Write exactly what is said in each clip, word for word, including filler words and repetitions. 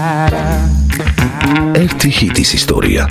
ერთი ჰიტის ისტორია.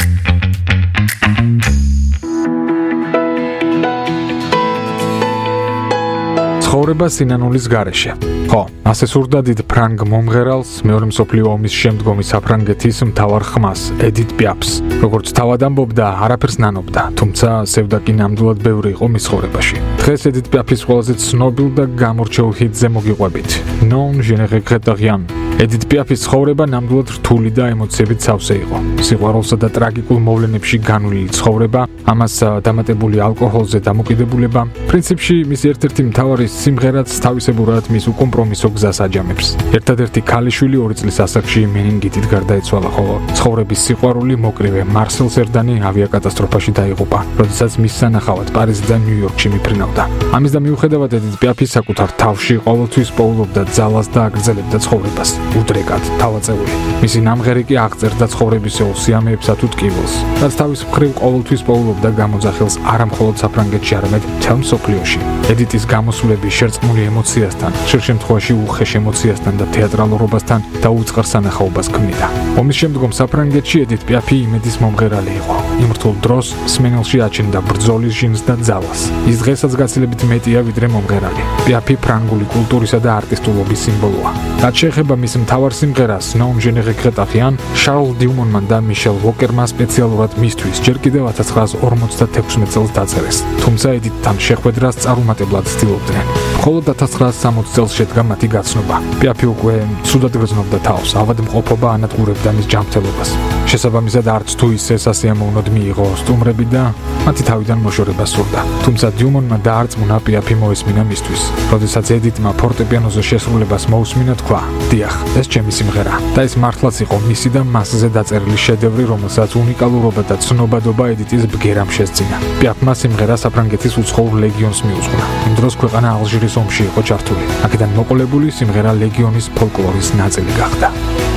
ცხოვრება სინანულის გარეშე. ხო, ასე სურდა დიდ ფრანგ მომღერალს, მეორე მსოფლიო ომის შემდგომი საფრანგეთის მთავარ ხმას, ედით პიაფს. როგორც თავად ამბობდა, არაფერს ნანობდა, თუმცა სევდაკი ნამდვილად ბევრი იყო მის ცხოვრებაში. დღეს ედით პიაფის ყველაზე ცნობილ და გამორჩეულ ჰიტზე მოგიყვებით. Non je ne regrette rien. ედით პიაფის ცხოვრება ნამდვილად რთული და ემოციებით სავსე იყო. სიყვარულსა და ტრაგიკულ მოვლენებში განვლილი ცხოვრება, ამას დამატებული ალკოჰოლზე დამოკიდებულება, პრინციპში მისი ერთ-ერთი მთავარი სიმღერაც თავისებურად მის უკომპრომისო გზას აჯამებს. ერთადერთი ქალიშვილი ორი წლის ასაკში მენინგიტით გარდაეცვალა, ხოლო ცხოვრების სიყვარული მოკრივე მარსელ სერდანი ავიაკატასტროფაში დაიღუპა, როდესაც მის სანახავად პარიზიდან ნიუ-იორკში მიფრინავდა. ამის და მიუხედავად ედით პიაფი საკუთარ თავში ყოველთვის პოულობდა ძალას და აგრძელებდა ცხოვრებას. უდრეკად, თავაწეული. მისი ნამღერი კი აღწერდა ცხოვრებისეულ სიამეებსა თუ ტკივილს, რაც თავის მხრივ ყოველთვის პოულობდა გამოძახილს არა მხოლოდ საფრანგეთში, არამედ მთელ მსოფლიოში. ედიტის გამოსვლები შერწყმული ემოციასთან, ხშირ შემთხვევაში უხეშ ემოციასთან და თეატრალურობასთან და უწყარ სანახაობას ქმნიდა. ომის შემდგომ საფრანგეთში ედით პიაფი იმედის მომღერალი იყო. იმ რთულ დროს მსმენელში აჩენდა ბრძოლის ჟინს და ძალას. ის დღესაც გაცილებით მეტია ვიდრე მომღერალი. პიაფი ფრანგული კულტურისა და არტისტულობის სიმბოლოა. რაც შეეხება მის მთავარ სიმღერას Non je ne regrette rien, შარლ დიუმონმა და მიშელ ვოკერმა სპეციალურად მისთვის ჯერ კიდევ ათას ცხრაას ორმოცდათექვსმეტ წელს დაწერეს. თუმცა ედიტთან შეხვედრას წარუმატებლად ცდილობდნენ. მხოლოდ ათას ცხრაას სამოცი წელს შედგა მათი გაცნობა. პიაფი უკვე ცუდად გრძნობდა თავს, ავადმყოფობა ანადგურებდა მის ჯანმრთელობას. შესაბამისად არც თუ ის სასიამოვნოდ მიიღო სტუმრები და მათი თავიდან მოშორება სურდა. თუმცა დიუმონმა დაარწმუნა პიაფი მოესმინა მისთვის. როდესაც ედიტმა ფორტეპიანოზე შესრულებას მოусმინა, თქვა: დიახ, ეს ჩემი სიმღერა. და ეს მართლაც იყო მისი და მასზე დაწერილი შედევრი, რომელსაც უნიკალურობა და ცნობადობა ედიტის ბგერამ შესძინა. პიაფმა სიმღერა საფრანგეთის უცხოურ ლეგიონს მიუძღვნა. იმ დროს ქვეყანა ალჟირის ომში იყო ჩართული. აქედან მოყოლებული სიმღერა ლეგიონის ფოლკლორის ნაწილი გახდა.